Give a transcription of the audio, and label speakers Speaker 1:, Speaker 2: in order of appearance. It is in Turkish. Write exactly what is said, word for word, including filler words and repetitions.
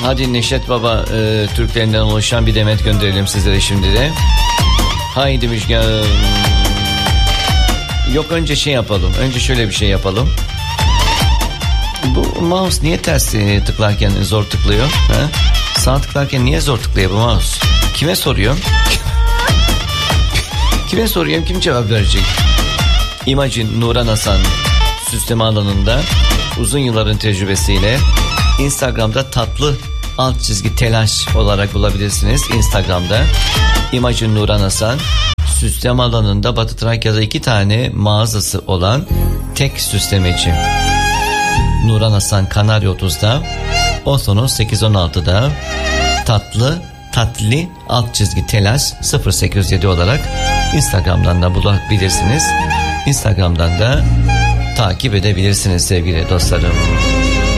Speaker 1: Hadi Neşet Baba e, Türklerinden oluşan bir demet gönderelim sizlere şimdi de. Haydi Müjgan. Yok, önce şey yapalım. Önce şöyle bir şey yapalım. Bu mouse niye ters tıklarken zor tıklıyor? Ha? Sağ tıklarken niye zor tıklıyor bu mouse? Kime soruyorum? Kime soruyorum? Kim cevap verecek? İmajin Nuran Hasan süsleme alanında uzun yılların tecrübesiyle Instagram'da tatlı alt çizgi telaş olarak bulabilirsiniz. Instagram'da İmajin Nuran Hasan süsleme alanında Batı Trakya'da iki tane mağazası olan tek süslemeci. Nuran Hasan Kanarya otuzda, on sonu sekiz on altıda, tatlı tatlı alt çizgi telaş sıfır sekiz yedi olarak Instagram'dan da bulabilirsiniz. Instagram'dan da takip edebilirsiniz sevgili dostlarım.